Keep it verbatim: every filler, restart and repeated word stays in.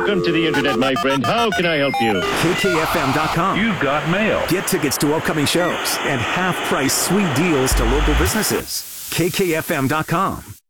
Welcome to the internet, my friend. How can I help you? K K F M dot com. You've got mail. Get tickets to upcoming shows and half-price sweet deals to local businesses. K K F M dot com.